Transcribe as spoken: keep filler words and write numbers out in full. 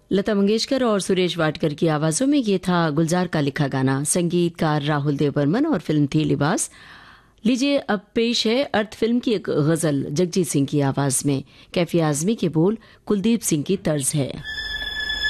लता मंगेशकर और सुरेश वाडकर की आवाज़ों में ये था गुलजार का लिखा गाना, संगीतकार राहुल देव बर्मन और फिल्म थी लिबास। लीजिए अब पेश है अर्थ फिल्म की एक गज़ल जगजीत सिंह की आवाज़ में। कैफी आज़मी के बोल, कुलदीप सिंह की तर्ज है।